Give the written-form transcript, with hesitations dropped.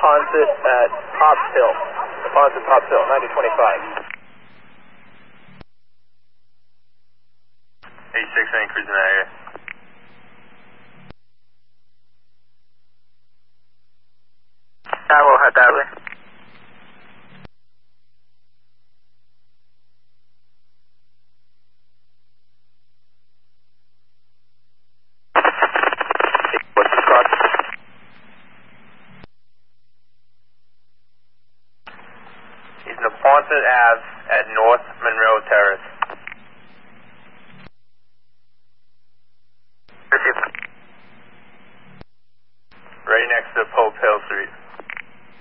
Neponset at Pops Hill. Neponset, Pops Hill, 9025. 86, any cruising that area. Bravo, Hadley. What's the cross? He's Neponset Ave at North Monroe Terrace. Received.